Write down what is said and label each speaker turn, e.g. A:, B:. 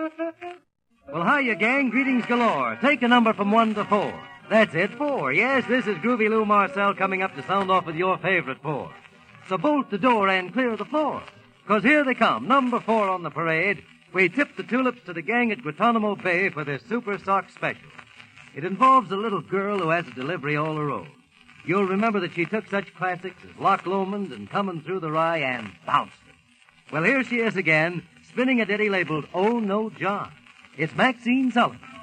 A: Well, hiya, gang. Greetings galore. Take a number from 1 to 4. That's it, 4. Yes, this is Groovy Lou Marcel coming up to sound off with your favorite 4. So bolt the door and clear the floor. 'Cause here they come, number 4 on the parade. We tip the tulips to the gang at Guantanamo Bay for this Super Sock Special. It involves a little girl who has a delivery all her own. You'll remember that she took such classics as Loch Lomond and Coming Through the Rye and bounced it. Well, here she is again, spinning a ditty labeled Oh No John. It's Maxine Sullivan.